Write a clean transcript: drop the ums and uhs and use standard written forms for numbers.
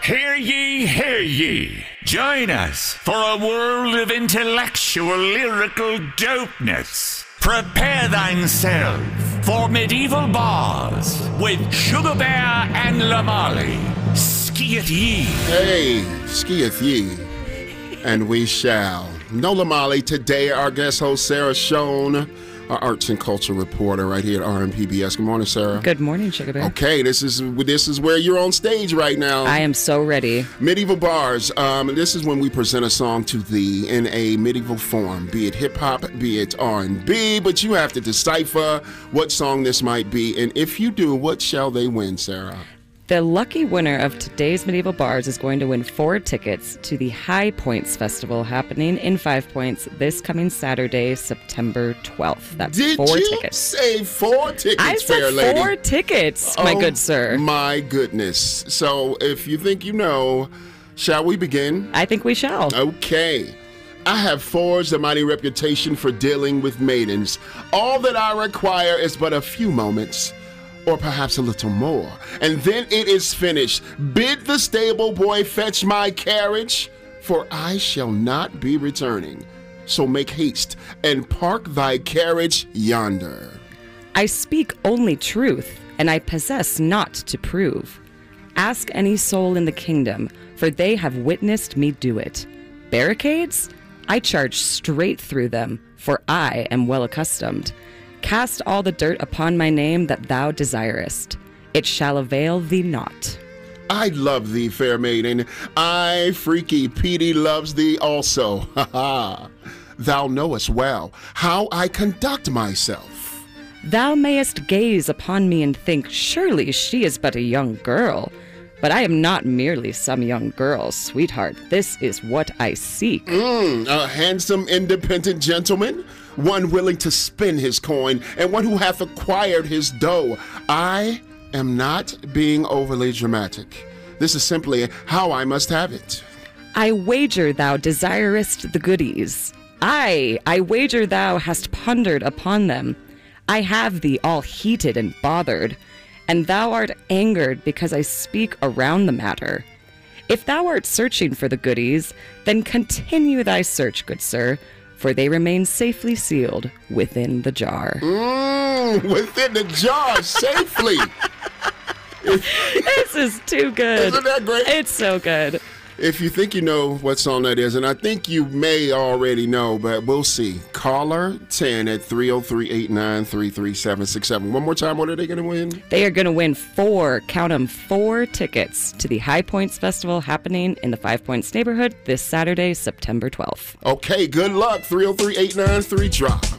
Hear ye, hear ye. Join us for a world of intellectual lyrical dopeness. Prepare thyself for medieval bars with Sugar Bear and Lamali. Skieth ye. Hey, skieth ye, and we shall. No Lamali, today our guest host Sarah Schoen, our arts and culture reporter right here at RMPBS. Good morning, Sarah. Good morning, Sugar Bear. Okay, this is where you're on stage right now. I am so ready. Medieval bars. This is when we present a song to thee in a medieval form, be it hip hop, be it R&B, but you have to decipher what song this might be, and if you do, what shall they win, Sarah? The lucky winner of today's Medieval Bars is going to win 4 tickets to the High Points Festival happening in 5 Points this coming Saturday, September 12th. That's Did 4 you tickets. say 4 tickets, I fair said lady? 4 tickets, my good sir. My goodness. So if you think you know, shall we begin? I think we shall. Okay. I have forged a mighty reputation for dealing with maidens. All that I require is but a few moments, or perhaps a little more, and then it is finished. Bid the stable boy fetch my carriage, for I shall not be returning. So make haste and park thy carriage yonder. I speak only truth, and I possess naught to prove. Ask any soul in the kingdom, for they have witnessed me do it. Barricades? I charge straight through them, for I am well accustomed. Cast all the dirt upon my name that thou desirest. It shall avail thee naught. I love thee, fair maiden. I, Freaky Petey, loves thee also. Ha ha. Thou knowest well how I conduct myself. Thou mayest gaze upon me and think, surely she is but a young girl. But I am not merely some young girl, sweetheart. This is what I seek. A handsome, independent gentleman, one willing to spend his coin, and one who hath acquired his dough. I am not being overly dramatic. This is simply how I must have it. I wager thou desirest the goodies. I wager thou hast pondered upon them. I have thee all heated and bothered, and thou art angered because I speak around the matter. If thou art searching for the goodies, then continue thy search, good sir, for they remain safely sealed within the jar. Within the jar, safely. This is too good. Isn't that great? It's so good. If you think you know what song that is, and I think you may already know, but we'll see. Caller 10 at 303-893-3767. One more time, what are they going to win? They are going to win 4, count them, 4 tickets to the High Points Festival happening in the 5 Points neighborhood this Saturday, September 12th. Okay, good luck. 303-893-DROP.